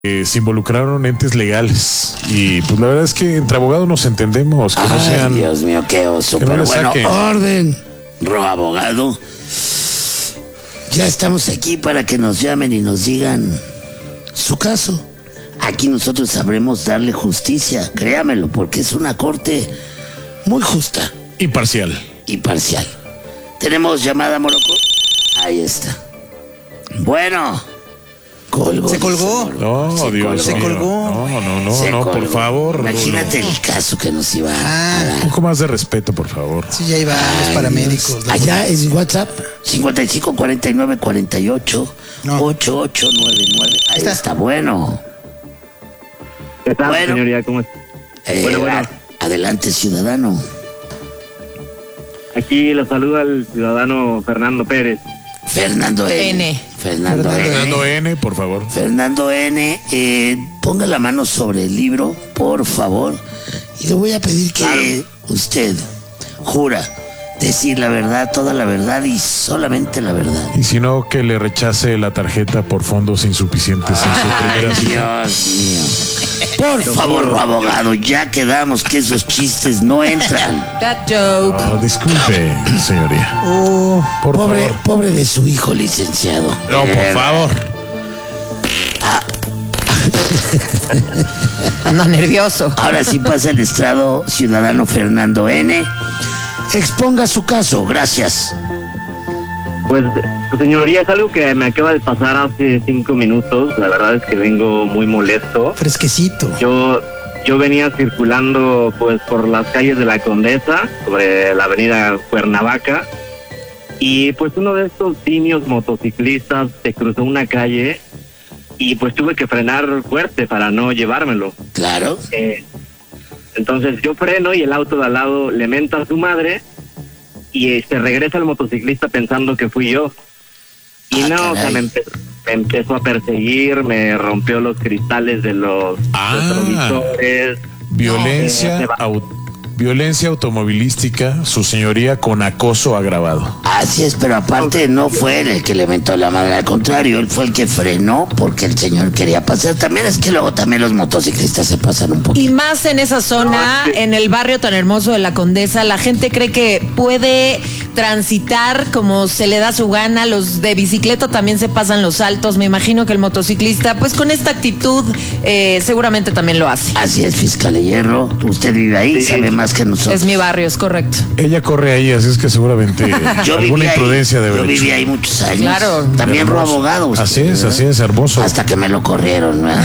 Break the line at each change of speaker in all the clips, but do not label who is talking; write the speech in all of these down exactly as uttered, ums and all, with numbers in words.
Eh, se involucraron entes legales y pues la verdad es que entre abogados nos entendemos, que
Ay,
no sean...
Dios mío, qué oso,
que no
pero
le
bueno,
saquen.
orden, ro abogado. Ya estamos aquí para que nos llamen y nos digan su caso. Aquí nosotros sabremos darle justicia, créamelo, porque es una corte muy justa
Imparcial.
y parcial. Tenemos llamada, Morocco. Ahí está. Bueno. Colgó.
¿Se colgó?
No,
Se
Dios
colgó.
Se
mío.
colgó.
No, no, no,
Se
no, por
colgó.
favor.
Imagínate
Rulo.
el caso que nos iba a
Ah,
dar.
Un poco más de respeto, por favor.
sí, ya iban los paramédicos. la-
Allá en WhatsApp, cincuenta y cinco cuarenta y nueve cuarenta y ocho
No.
ochenta y ocho noventa y nueve. Ahí
está.
está, bueno.
¿Qué tal,
Bueno.
señoría? ¿Cómo está?
Eh,
Bueno, bueno.
a- Adelante, ciudadano.
Aquí lo saluda el ciudadano Fernando Pérez.
Fernando N.
N.
Fernando,
Fernando
N.
Fernando N, por favor.
Fernando N. eh, ponga la mano sobre el libro, por favor. Y le voy a pedir que usted jura decir la verdad, toda la verdad y solamente la verdad.
Y si no, que le rechace la tarjeta por fondos insuficientes en su
Ay,
primera cita.
Dios mío. Por favor, abogado, ya quedamos que esos chistes no entran.
That joke.
Oh, disculpe, señoría.
Oh,
Por
Pobre,
favor.
pobre de su hijo, licenciado.
No, por
Eh,
favor.
Anda nervioso.
Ahora sí pasa el estrado, ciudadano Fernando N. Exponga su caso, gracias.
Pues, señoría, es algo que me acaba de pasar hace cinco minutos. La verdad es que vengo muy molesto.
fresquecito.
Yo, yo venía circulando, pues, por las calles de la Condesa, sobre la avenida Cuernavaca, y pues uno de estos simios motociclistas se cruzó una calle y pues tuve que frenar fuerte para no llevármelo.
Claro.
Eh, entonces yo freno y el auto de al lado le menta a su madre y eh, se regresa el motociclista pensando que fui yo. Y
Ah,
no, o sea,
caray.
me, empe- me empezó a perseguir, me rompió los cristales de los
Ah.
retrovisores.
Violencia,
No, eh, se va.
au- violencia automovilística, su señoría, con acoso agravado.
Así es, pero aparte no fue él el que le mentó la madre, al contrario, él fue el que frenó porque el señor quería pasar. También es que luego también los motociclistas se pasan un
Y
poquito.
más en esa zona,
No, es que-
en el barrio tan hermoso de la Condesa, la gente cree que puede transitar como se le da su gana. Los de bicicleta también se pasan los altos. Me imagino que el motociclista, pues con esta actitud, eh, seguramente también lo hace.
Así es, fiscal de Hierro, usted vive ahí,
Sí.
sabe más que nosotros.
Es mi barrio, es correcto.
Ella corre ahí, así es que seguramente
Yo
alguna
viví ahí,
imprudencia debe
yo
haber
viví
hecho.
ahí muchos años.
Claro.
También fue
Hermoso.
abogado. usted,
Así es,
¿verdad?
así es, hermoso.
Hasta que me lo corrieron, ¿verdad?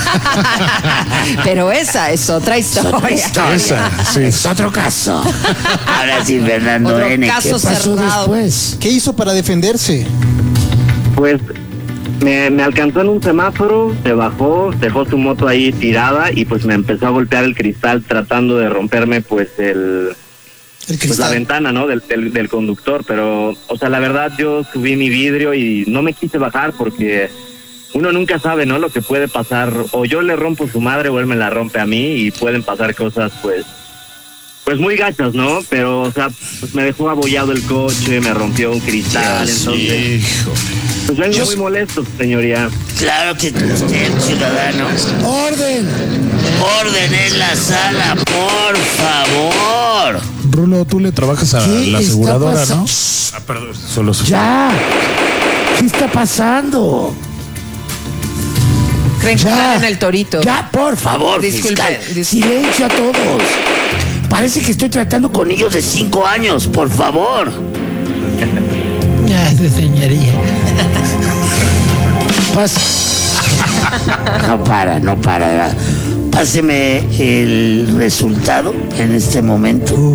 Pero esa es otra
Es otra
historia.
historia.
Esa, sí.
Es otro caso. Ahora sí, Fernando
Otro
N. ¿Qué
caso
pasó
cerrado.
después?
¿Qué hizo para defenderse?
Pues me, me alcanzó en un semáforo, se bajó, dejó su moto ahí tirada y pues me empezó a golpear el cristal tratando de romperme pues el...
El
Pues la
cristal.
ventana, ¿no? Del, del, del conductor, pero, o sea, la verdad yo subí mi vidrio y no me quise bajar porque uno nunca sabe, ¿no? Lo que puede pasar, o yo le rompo su madre o él me la rompe a mí y pueden pasar cosas, pues, pues muy gachas, ¿no? Pero, o sea, pues me dejó abollado el coche, me rompió un cristal,
Dios,
entonces,
Hijo.
pues vengo muy molesto, señoría.
Claro que usted, ciudadano. ¡Orden! ¡Orden en la sala, por favor!
Rulo, tú le trabajas a
¿Qué
la
está
aseguradora,
pasando?
¿no? Ah, perdón. Solo su-
¡Ya! ¿Qué está pasando?
Creen que
Ya.
están en el torito.
Ya, por favor,
Disculpe,
fiscal.
disculpe.
Silencio a todos. Parece que estoy tratando con niños de cinco años, por favor.
Ya, de señoría.
Pas- No para, no para. de verdad. Páseme el resultado en este momento.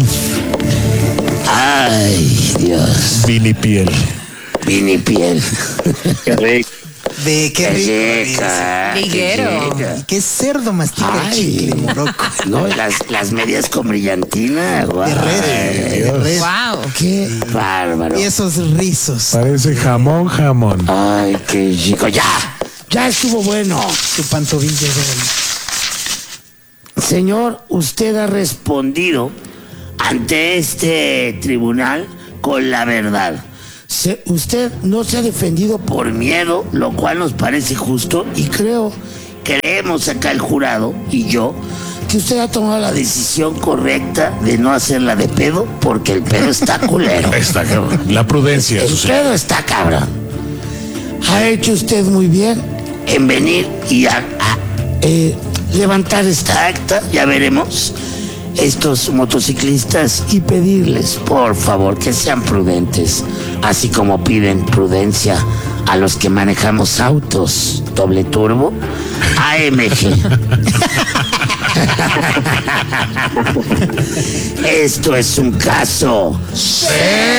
Ay, Dios.
Vini Piel.
Vini piel.
Qué rico.
De qué rico.
Rica,
Liguero.
rica.
¿Y qué cerdo mastica el
Ay.
chicle, Morocco?
No, las, las medias con brillantina. Guau.
De red, de red.
Wow.
Qué bárbaro.
Y esos rizos.
Parece jamón, jamón.
Ay, qué chico. Ya, ya estuvo bueno.
Su pantovilla de oro.
Señor, usted ha respondido ante este tribunal con la verdad. Se- usted no se ha defendido por miedo, lo cual nos parece justo y creo creemos acá el jurado y yo que usted ha tomado la decisión correcta de no hacerla de pedo porque el pedo está culero.
Está cabrón. La prudencia.
El
eso sí.
pedo está cabrón. Ha hecho usted muy bien en venir y a, a, eh, levantar esta acta, ya veremos, estos motociclistas y pedirles, por favor, que sean prudentes, así como piden prudencia a los que manejamos autos doble turbo A M G. Esto es un caso serio.